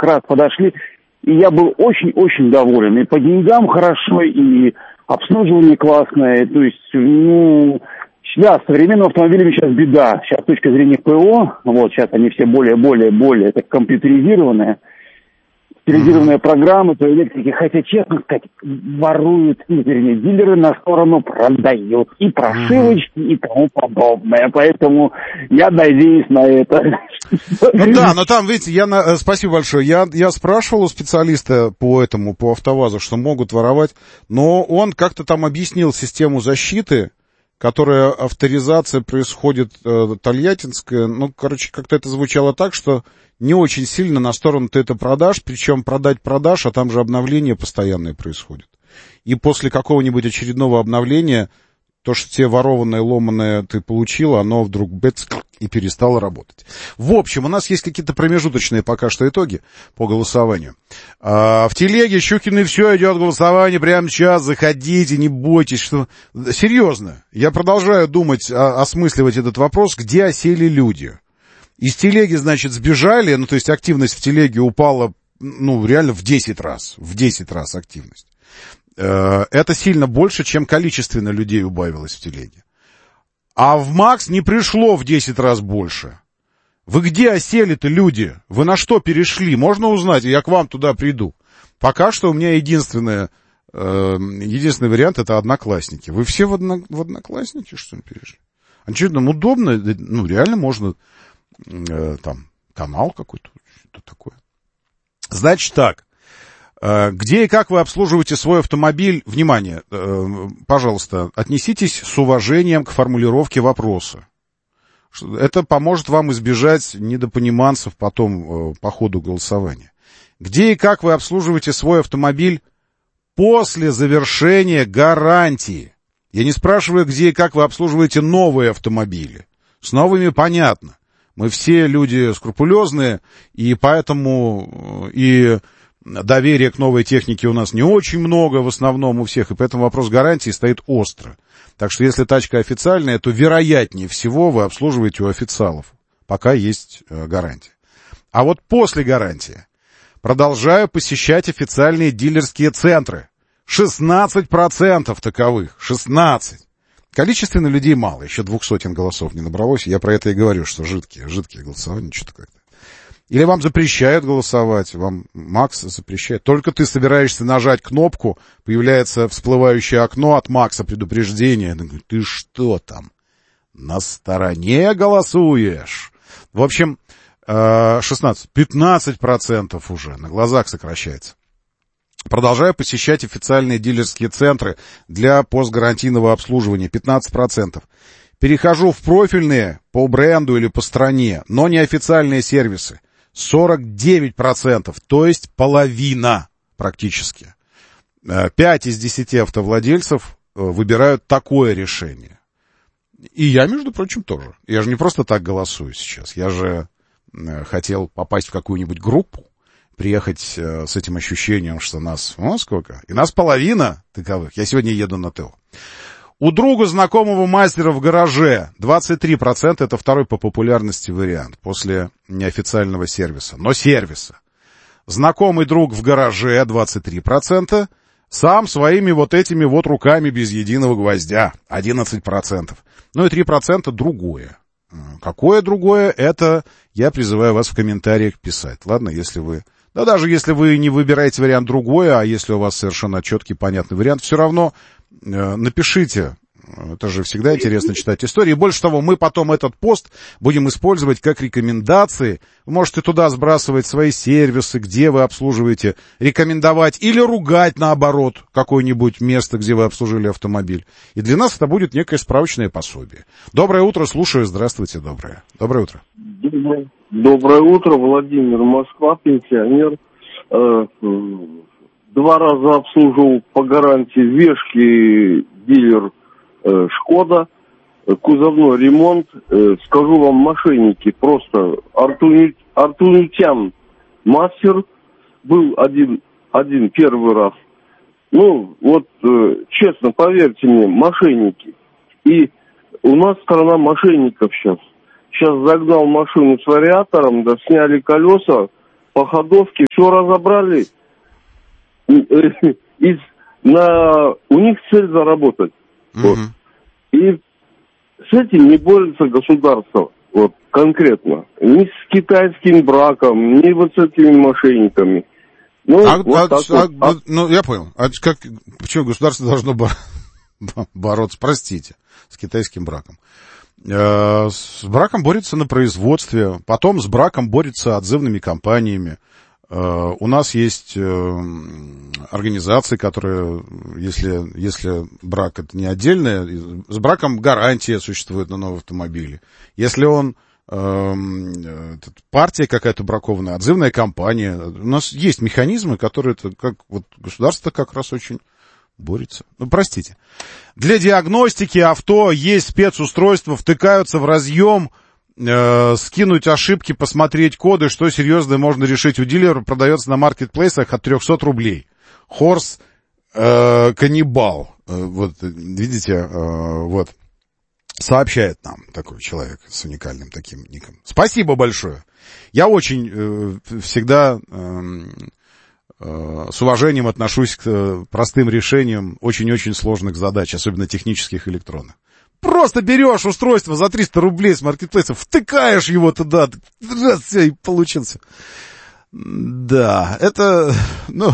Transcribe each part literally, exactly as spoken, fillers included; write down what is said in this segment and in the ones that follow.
как раз подошли, и я был очень-очень доволен. И по деньгам хорошо, и обслуживание классное, то есть, ну... Да, с современными автомобилями сейчас беда. Сейчас с точки зрения ПО, вот сейчас они все более-более-более так компьютеризированные, специализированные mm-hmm. программы по электрике, хотя, честно сказать, воруют, вернее, дилеры на сторону продают и прошивочки, mm-hmm. и тому подобное. Поэтому я надеюсь на это. Ну да, но там, видите, я на... спасибо большое. Я, я спрашивал у специалиста по этому, по АвтоВАЗу, что могут воровать, но он как-то там объяснил систему защиты, которая авторизация происходит э, тольяттинская, ну, короче, как-то это звучало так, что не очень сильно на сторону ты это продашь, причем продать продашь, а там же обновление постоянное происходит. И после какого-нибудь очередного обновления то, что тебе ворованное, ломаное ты получил, оно вдруг бэц, и перестало работать. В общем, у нас есть какие-то промежуточные пока что итоги по голосованию. А, в телеге Щукиной все идет голосование прямо сейчас, заходите, не бойтесь, что... Серьезно, я продолжаю думать, а, осмысливать этот вопрос, где осели люди. Из телеги, значит, сбежали, ну, то есть активность в телеге упала, ну, реально в десять раз, в десять раз активность. Это сильно больше, чем количественно людей убавилось в телеге. А в МАКС не пришло в десять раз больше. Вы где осели-то, люди? Вы на что перешли? Можно узнать, я к вам туда приду. Пока что у меня единственное, э, единственный вариант — это Одноклассники. Вы все в, одно, в Одноклассники, что ли, перешли? А что, нам удобно? Ну, реально можно, э, там, канал какой-то, что-то такое. Значит так. Где и как вы обслуживаете свой автомобиль? Внимание, пожалуйста, отнеситесь с уважением к формулировке вопроса. Это поможет вам избежать недопониманцев потом по ходу голосования. Где и как вы обслуживаете свой автомобиль после завершения гарантии? Я не спрашиваю, где и как вы обслуживаете новые автомобили. С новыми понятно. Мы все люди скрупулезные, и поэтому и... доверия к новой технике у нас не очень много в основном у всех, и поэтому вопрос гарантии стоит остро. Так что если тачка официальная, то вероятнее всего вы обслуживаете у официалов, пока есть гарантия. А вот после гарантии продолжаю посещать официальные дилерские центры. шестнадцать процентов таковых. шестнадцать. Количественно людей мало, еще двух сотен голосов не набралось. Я про это и говорю, что жидкие, жидкие голосования, что-то как-то. Или вам запрещают голосовать, вам МАКС запрещает. Только ты собираешься нажать кнопку, появляется всплывающее окно от МАКСа предупреждение. Ты что там, на стороне голосуешь? В общем, шестнадцать, пятнадцать процентов уже на глазах сокращается. Продолжаю посещать официальные дилерские центры для постгарантийного обслуживания, пятнадцать процентов. Перехожу в профильные по бренду или по стране, но не официальные сервисы. сорок девять процентов, то есть половина практически. пять из десяти автовладельцев выбирают такое решение. И я, между прочим, тоже. Я же не просто так голосую сейчас. Я же хотел попасть в какую-нибудь группу, приехать с этим ощущением, что нас, ну, сколько? И нас половина таковых. Я сегодня еду на ТЭО. У друга знакомого мастера в гараже двадцать три процента, это второй по популярности вариант после неофициального сервиса, но сервиса. Знакомый друг в гараже двадцать три процента, сам своими вот этими вот руками без единого гвоздя одиннадцать процентов. Ну и три процента другое. Какое другое, это я призываю вас в комментариях писать. Ладно, если вы... Да даже если вы не выбираете вариант другое, а если у вас совершенно четкий, понятный вариант, все равно э, напишите. Это же всегда интересно читать истории. И больше того, мы потом этот пост будем использовать как рекомендации. Вы можете туда сбрасывать свои сервисы, где вы обслуживаете, рекомендовать или ругать, наоборот, какое-нибудь место, где вы обслужили автомобиль. И для нас это будет некое справочное пособие. Доброе утро, слушаю. Здравствуйте, доброе. Доброе утро. Доброе, доброе утро, Владимир, Москва, пенсионер. Два раза обслуживал по гарантии вешки дилер Шкода, кузовной ремонт. Скажу вам, мошенники, просто Артунитян мастер был один, один первый раз. Ну, вот, честно, поверьте мне, мошенники. И у нас страна мошенников сейчас. Сейчас загнал машину с вариатором, да сняли колеса, по ходовке все разобрали. Из, на, у них цель заработать. Mm-hmm. Вот. И с этим не борется государство. Вот, конкретно. Ни с китайским браком, ни вот с этими мошенниками. Ну, а, вот а, так а, вот. А... Ну, я понял. А как, почему государство должно бор... бороться, простите, с китайским браком? Э, с браком борется на производстве, потом с браком борется отзывными компаниями. Э, у нас есть э, организации, которые, если, если брак это не отдельное, с браком гарантия существует на новом автомобиле. Если он партия какая-то бракованная, отзывная компания. У нас есть механизмы, которые это как вот государство как раз очень борется. Ну, простите. Для диагностики авто есть спецустройства, втыкаются в разъем, э, скинуть ошибки, посмотреть коды, что серьезное можно решить у дилера, продается на маркетплейсах от триста рублей. Хорс э, Каннибал. Э, вот, видите, э, вот. Сообщает нам такой человек с уникальным таким ником. Спасибо большое. Я очень э, всегда э, э, с уважением отношусь к э, простым решениям очень-очень сложных задач, особенно технических электронных. Просто берешь устройство за триста рублей с маркетплейса, втыкаешь его туда, раз, все, и получился. Да, это, ну,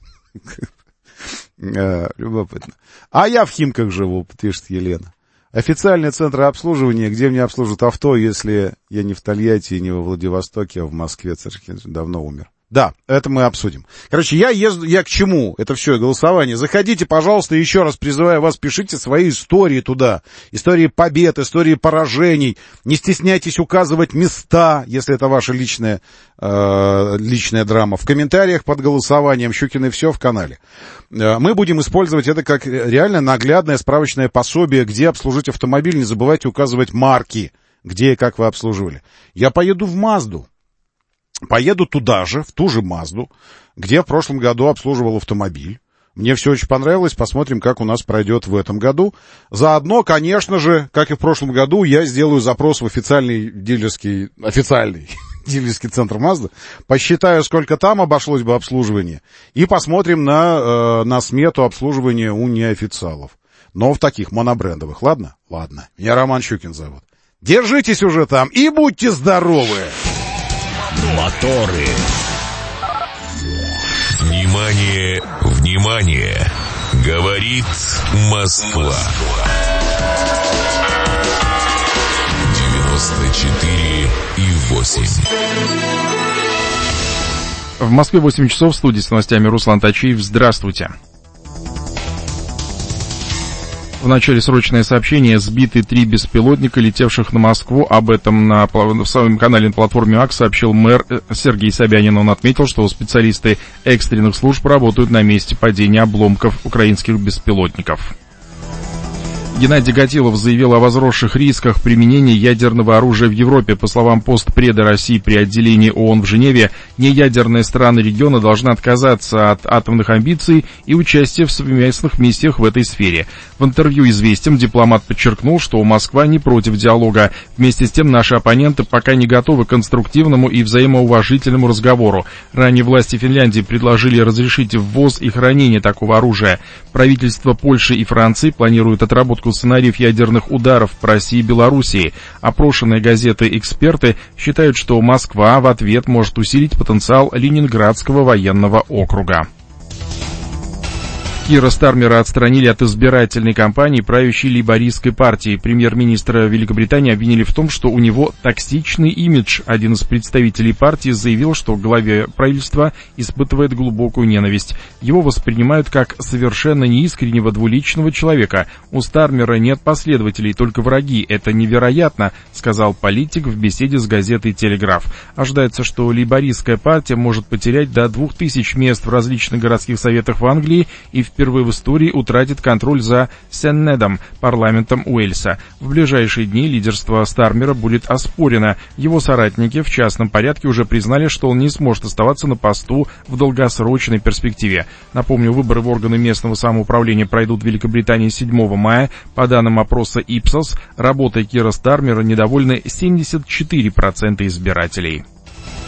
любопытно. А я в Химках живу, пишет Елена. Официальные центры обслуживания, где мне обслужат авто, если я не в Тольятти, не во Владивостоке, а в Москве, давно умер. Да, это мы обсудим. Короче, я езжу, я к чему? Это все, голосование. Заходите, пожалуйста, еще раз призываю вас, пишите свои истории туда. Истории побед, истории поражений. Не стесняйтесь указывать места, если это ваша личная, э, личная драма. В комментариях под голосованием. Щукин и все в канале. Э, мы будем использовать это как реально наглядное справочное пособие, где обслужить автомобиль. Не забывайте указывать марки, где и как вы обслуживали. Я поеду в Мазду. Поеду туда же, в ту же Мазду, где в прошлом году обслуживал автомобиль. Мне все очень понравилось, посмотрим, как у нас пройдет в этом году. Заодно, конечно же, как и в прошлом году, я сделаю запрос в официальный дилерский, официальный дилерский центр Мазда, посчитаю, сколько там обошлось бы обслуживание, и посмотрим на, э, на смету обслуживания у неофициалов. Но в таких монобрендовых, ладно? Ладно. Меня Роман Щукин зовут. Держитесь уже там и будьте здоровы! Моторы. Внимание, внимание! Говорит Москва. девяносто четыре и восемь. В Москве восемь часов, в студии с новостями Руслан Тачиев. Здравствуйте. В начале срочное сообщение. Сбиты три беспилотника, летевших на Москву. Об этом на, в своем канале на платформе АК сообщил мэр Сергей Собянин. Он отметил, что специалисты экстренных служб работают на месте падения обломков украинских беспилотников. Геннадий Гатилов заявил о возросших рисках применения ядерного оружия в Европе. По словам постпреда России при отделении ООН в Женеве, неядерные страны региона должны отказаться от атомных амбиций и участия в совместных миссиях в этой сфере. В интервью «Известиям» дипломат подчеркнул, что Москва не против диалога. Вместе с тем наши оппоненты пока не готовы к конструктивному и взаимоуважительному разговору. Ранее власти Финляндии предложили разрешить ввоз и хранение такого оружия. Правительства Польши и Франции планируют отработку сценариев ядерных ударов по России и Белоруссии. Опрошенные газеты эксперты считают, что Москва в ответ может усилить потенциал Ленинградского военного округа. Кира Стармера отстранили от избирательной кампании правящей лейбористской партии. Премьер-министра Великобритании обвинили в том, что у него токсичный имидж. Один из представителей партии заявил, что главе правительства испытывает глубокую ненависть. Его воспринимают как совершенно неискреннего двуличного человека. У Стармера нет последователей, только враги. Это невероятно, сказал политик в беседе с газетой «Телеграф». Ожидается, что лейбористская партия может потерять до двух тысяч мест в различных городских советах в Англии и в впервые в истории утратит контроль за Сеннедом, парламентом Уэльса. В ближайшие дни лидерство Стармера будет оспорено. Его соратники в частном порядке уже признали, что он не сможет оставаться на посту в долгосрочной перспективе. Напомню, выборы в органы местного самоуправления пройдут в Великобритании седьмого мая. По данным опроса Ipsos, работой Кира Стармера недовольны семьдесят четыре процента избирателей.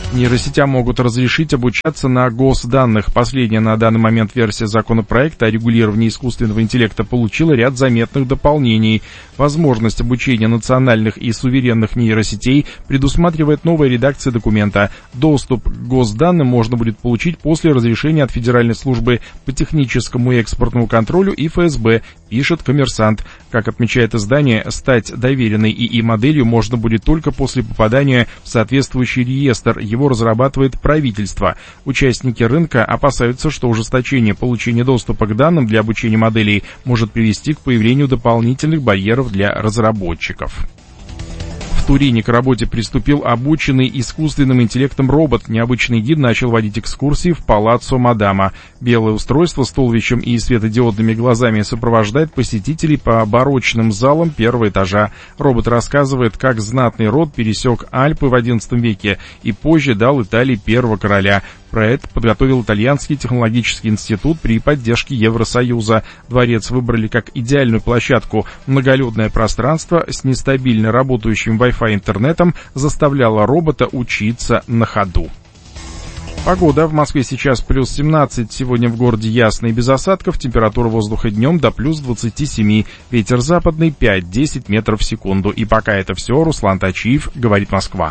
Нейросетям могут разрешить обучаться на госданных. Последняя на данный момент версия законопроекта о регулировании искусственного интеллекта получила ряд заметных дополнений. Возможность обучения национальных и суверенных нейросетей предусматривает новая редакция документа. Доступ к госданным можно будет получить после разрешения от Федеральной службы по техническому и экспортному контролю и эф эс бэ, пишет «Коммерсант». Как отмечает издание, стать доверенной ИИ-моделью можно будет только после попадания в соответствующий реестр. Его разрабатывает правительство. Участники рынка опасаются, что ужесточение получения доступа к данным для обучения моделей может привести к появлению дополнительных барьеров для разработчиков. В Турине к работе приступил обученный искусственным интеллектом робот. Необычный гид начал водить экскурсии в Палаццо Мадама. Белое устройство с туловищем и светодиодными глазами сопровождает посетителей по барочным залам первого этажа. Робот рассказывает, как знатный род пересек Альпы в одиннадцатом веке и позже дал Италии первого короля. Проект подготовил Итальянский технологический институт при поддержке Евросоюза. Дворец выбрали как идеальную площадку. Многолюдное пространство с нестабильно работающим Wi-Fi интернетом заставляло робота учиться на ходу. Погода. В Москве сейчас плюс семнадцать, сегодня в городе ясно и без осадков, температура воздуха днем до плюс двадцати семи, ветер западный пять-десять метров в секунду. И пока это все, Руслан Тачиев, говорит Москва.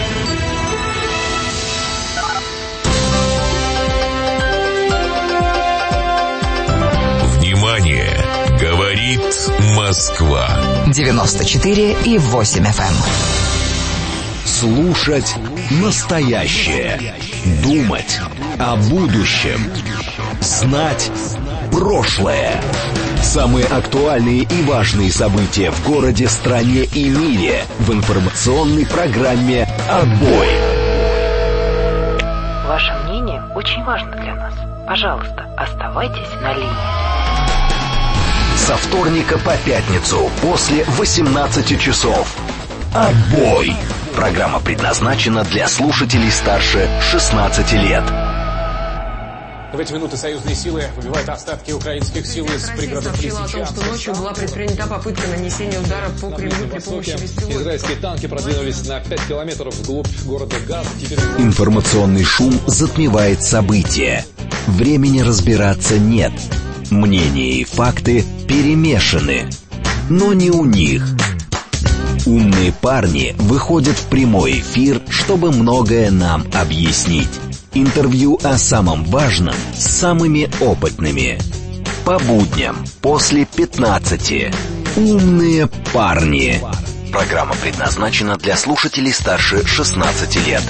Говорит Москва. девяносто четыре и восемь эф эм. Слушать настоящее. Думать о будущем. Знать прошлое. Самые актуальные и важные события в городе, стране и мире в информационной программе «Отбой». Ваше мнение очень важно для нас. Пожалуйста, оставайтесь на линии. Со вторника по пятницу после восемнадцати часов. Отбой. Программа предназначена для слушателей старше шестнадцати лет. В эти минуты союзные силы выбивают остатки украинских сил из пригородов Лисичанска. О том, что ночью была предпринята попытка нанесения удара по Кремлю при помощи беспилотников. Израильские танки продвинулись на пять километров вглубь города Газ. Теперь... Информационный шум затмевает события. Времени разбираться нет. Мнения и факты перемешаны. Но не у них. Умные парни выходят в прямой эфир, чтобы многое нам объяснить. Интервью о самом важном с самыми опытными. По будням после пятнадцати. Умные парни. Программа предназначена для слушателей старше шестнадцати лет.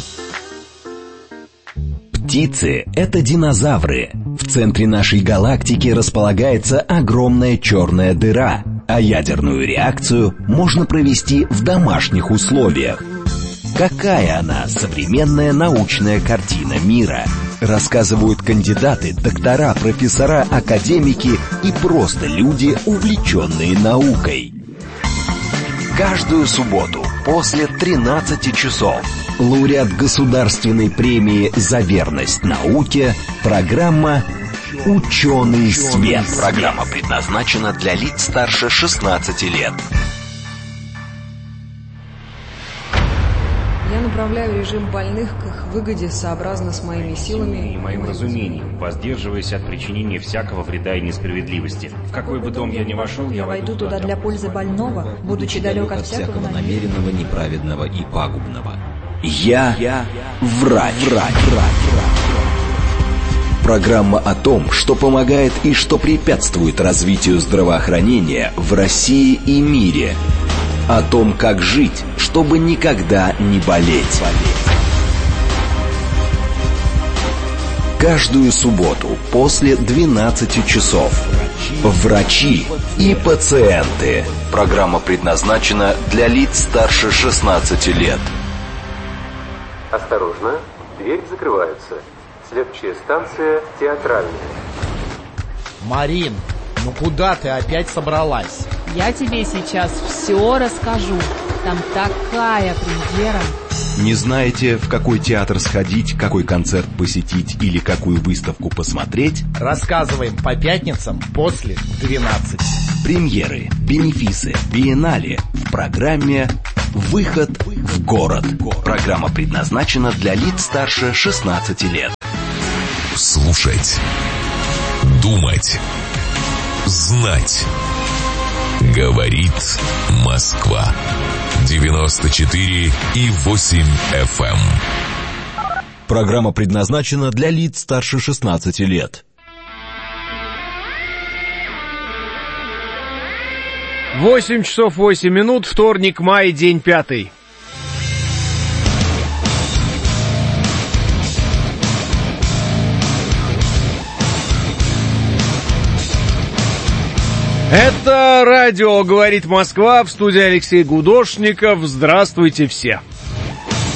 Птицы — это динозавры. В центре нашей галактики располагается огромная черная дыра, а ядерную реакцию можно провести в домашних условиях. Какая она, современная научная картина мира? Рассказывают кандидаты, доктора, профессора, академики и просто люди, увлеченные наукой. Каждую субботу после тринадцати часов лауреат государственной премии за верность науке, программа «Ученый свет». Программа предназначена для лиц старше шестнадцати лет. Я направляю режим больных к их выгоде сообразно с моими силами и моим разумением, воздерживаясь от причинения всякого вреда и несправедливости. В какой бы дом я ни вошел, я войду туда для пользы больного, будучи далек от всякого намеренного, неправедного и пагубного. Я, я врач. врач, врач. Программа о том, что помогает и что препятствует развитию здравоохранения в России и мире. О том, как жить, чтобы никогда не болеть. Каждую субботу после двенадцати часов. Врачи и пациенты. Программа предназначена для лиц старше шестнадцати лет. Осторожно, дверь закрывается. Следующая станция Театральная. Марин, ну куда ты опять собралась? Я тебе сейчас все расскажу. Там такая премьера. Не знаете, в какой театр сходить, какой концерт посетить или какую выставку посмотреть? Рассказываем по пятницам после двенадцати. Премьеры, бенефисы, биеннале в программе «Выход в город. Программа предназначена для лиц старше шестнадцати лет. Слушать, думать, знать. Говорит Москва. девяносто четыре и восемь эф эм. Программа предназначена для лиц старше шестнадцати лет. восемь часов восемь минут, вторник, май, день пятый. Это радио «Говорит Москва», в студии Алексей Гудошников. Здравствуйте все.